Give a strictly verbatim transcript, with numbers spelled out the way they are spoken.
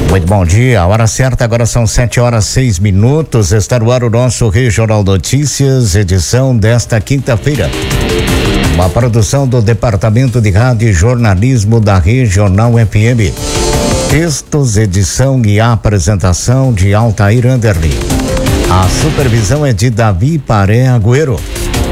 Muito bom dia, a hora certa agora são sete horas seis minutos. Está no ar o nosso Regional Notícias, edição desta quinta-feira. Uma produção do Departamento de Rádio e Jornalismo da Regional F M. Textos, edição e apresentação de Altair Anderli. A supervisão é de Davi Paré Agüero.